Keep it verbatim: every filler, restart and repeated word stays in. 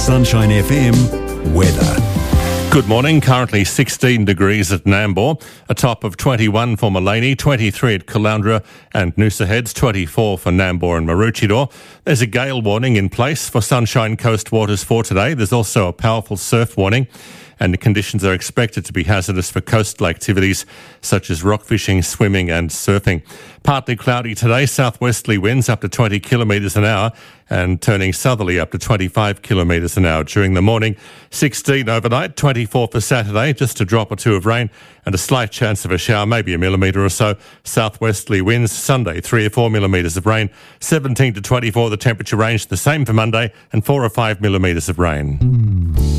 Sunshine F M weather. Good morning. Currently sixteen degrees at Nambour, a top of twenty-one for Mullaney, twenty-three at Caloundra and Noosa Heads, twenty-four for Nambour and Maroochydore. There's a gale warning in place for Sunshine Coast waters for today. There's also a powerful surf warning, and the conditions are expected to be hazardous for coastal activities such as rock fishing, swimming and surfing. Partly cloudy today, southwesterly winds up to twenty kilometres an hour and turning southerly up to twenty-five kilometres an hour during the morning. sixteen overnight, twenty-four for Saturday, just a drop or two of rain and a slight chance of a shower, maybe a millimetre or so. Southwesterly winds Sunday, three or four millimetres of rain. seventeen to twenty-four the temperature range, the same for Monday, and four or five millimetres of rain.